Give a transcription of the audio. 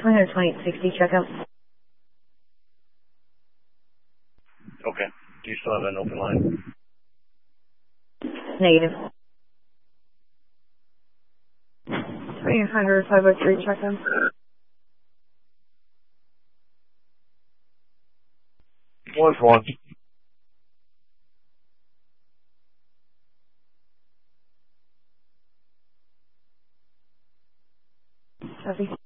32860, check out. Okay. Do you still have an open line? Negative. 300 503, check out. One for one. Copy.